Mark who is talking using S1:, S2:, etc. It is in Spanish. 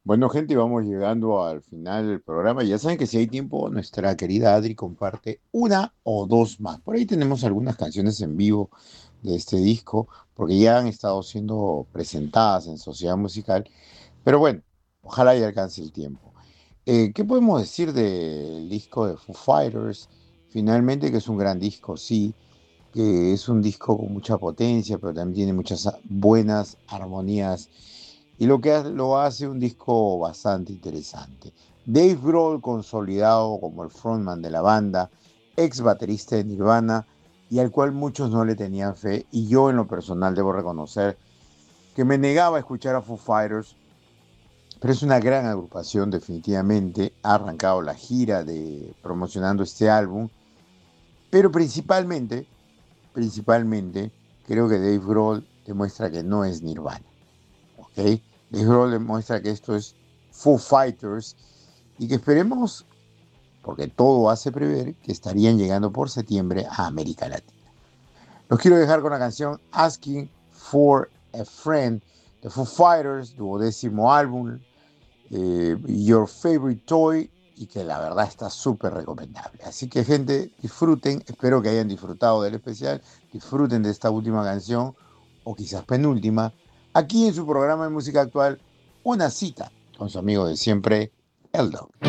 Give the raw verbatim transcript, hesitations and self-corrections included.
S1: Bueno, gente, vamos llegando al final del programa. Ya saben que si hay tiempo, nuestra querida Adri comparte una o dos más. Por ahí tenemos algunas canciones en vivo de este disco, porque ya han estado siendo presentadas en Sociedad Musical. Pero bueno, ojalá y alcance el tiempo. Eh, ¿qué podemos decir del disco de Foo Fighters? Finalmente, que es un gran disco, sí, que es un disco con mucha potencia, pero también tiene muchas a- buenas armonías y lo que ha- lo hace un disco bastante interesante. Dave Grohl, consolidado como el frontman de la banda, ex baterista de Nirvana, y al cual muchos no le tenían fe, y yo en lo personal debo reconocer que me negaba a escuchar a Foo Fighters, pero es una gran agrupación definitivamente, ha arrancado la gira de promocionando este álbum, pero principalmente principalmente, creo que Dave Grohl demuestra que no es Nirvana, ¿ok? Dave Grohl demuestra que esto es Foo Fighters y que esperemos, porque todo hace prever, que estarían llegando por septiembre a América Latina. Los quiero dejar con la canción Asking for a Friend de Foo Fighters, duodécimo álbum, eh, Your Favorite Toy, y que la verdad está súper recomendable. Así que gente, disfruten, espero que hayan disfrutado del especial, disfruten de esta última canción, o quizás penúltima, aquí en su programa de música actual, Una cita con su amigo de siempre, Eldo.